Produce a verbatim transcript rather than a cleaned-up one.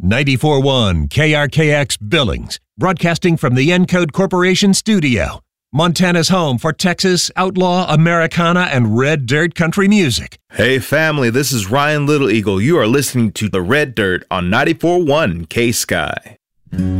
ninety-four point one K R K X Billings, broadcasting from the Encode Corporation studio. Montana's home for Texas, outlaw, Americana, and red dirt country music. Hey family, this is Ryan Little Eagle. You are listening to The Red Dirt on ninety-four point one K-Sky.